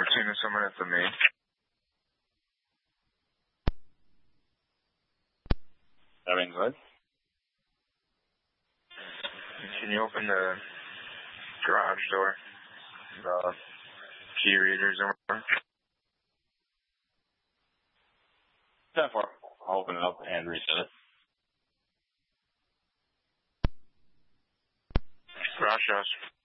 talking to someone at the main. That means what? Can you open the garage door? The key readers or whatever? 10-4. I'll open it up and reset it. Garage house.